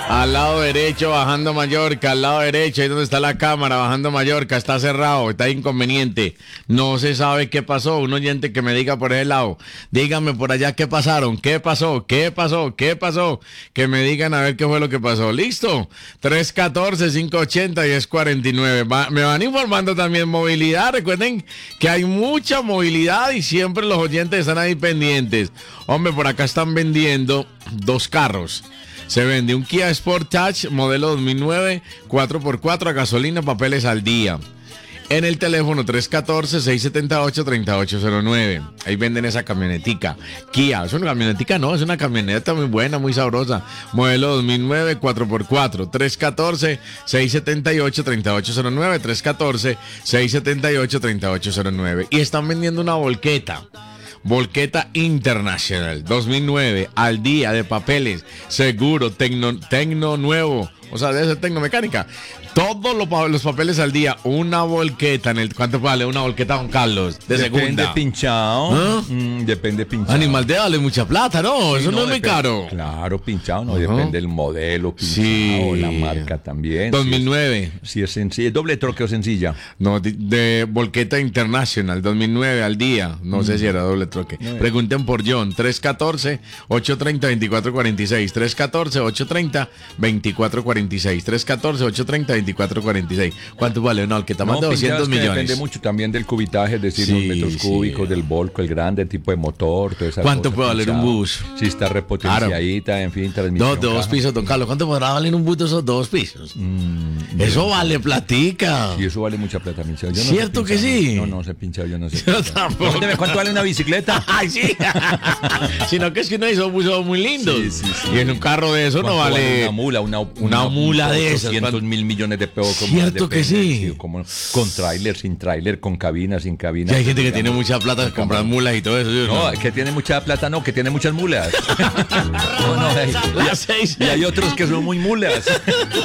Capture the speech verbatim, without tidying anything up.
Al lado derecho, bajando Mallorca, al lado derecho, ahí donde está la cámara, bajando Mallorca, está cerrado, está inconveniente. No se sabe qué pasó. Un oyente que me diga por ese lado, díganme por allá qué pasaron, qué pasó, qué pasó, qué pasó. Que me digan a ver qué fue lo que pasó. ¿Listo? tres uno cuatro, cinco ocho cero, uno cero cuatro nueve. Va, me van informando también movilidad. Recuerden que hay mucha movilidad y siempre los oyentes están ahí pendientes. Hombre, por acá están vendiendo dos carros. Se vende un Kia Sportage modelo dos mil nueve, cuatro por cuatro a gasolina, papeles al día. En el teléfono tres uno cuatro, seis siete ocho, tres ocho cero nueve. Ahí venden esa camionetica. Kia, es una camionetica, no, es una camioneta muy buena, muy sabrosa. Modelo dos mil nueve, cuatro por cuatro. tres uno cuatro, seis siete ocho, tres ocho cero nueve. tres uno cuatro, seis siete ocho, tres ocho cero nueve. Y están vendiendo una volqueta. Volqueta International dos mil nueve, al día, de papeles, seguro, tecno, tecno nuevo, o sea, debe ser tecnomecánica. Todos los, los papeles al día, una volqueta en el... ¿Cuánto vale una volqueta, Don Carlos? De depende segunda. Pinchado. ¿Ah? Mm, depende pinchado. Animal de vale mucha plata, ¿no? Sí, Eso no, no es muy depende, caro. Claro, pinchado, no, Ajá. depende del modelo, pinchado, Sí. la marca también. dos mil nueve. Si es, si es sencilla, ¿es doble troque o sencilla? No, de, de Volqueta International dos mil nueve al día. No mm. sé si era doble troque. No, pregunten por John. tres uno cuatro, ocho tres cero, dos cuatro cuatro seis. tres uno cuatro, ocho tres cero, dos cuatro cuatro seis. tres uno cuatro, ocho tres cero, dos cuatro cuatro seis. ¿Cuánto vale una volqueta? Más no, de doscientos millones. Depende mucho también del cubitaje, es decir, sí, los metros sí. cúbicos, del volco, el grande, el tipo de motor, toda esa ¿Cuánto cosa, puede valer pinchado, un bus? Si está repotenciadita, claro. En fin, transmisión. Dos, dos caja. pisos, don Carlos. ¿Cuánto podrá valer un bus de esos dos pisos? Mm, eso no, vale platica. Y eso vale mucha plata, pinchado. Yo no ¿Cierto sé pinchado, que sí? No, no, no sé pinchado, yo no sé. Yo tampoco. Cuénteme, ¿cuánto vale una bicicleta? Ay, sí. Sino que es que uno hizo buses muy lindos. Sí, sí, sí. Y en un carro de eso no vale... vale una mula, una, una, una mula de esas. doscientos mil millones de pesos. Cierto que sí. Como, con tráiler, sin tráiler, con cabina, sin cabina. Y hay gente que tiene mucha plata de comprar mulas y todo eso. No, no, que tiene mucha plata, no, que tiene muchas mulas. No, no, hay, Las seis. Y hay otros que son muy mulas.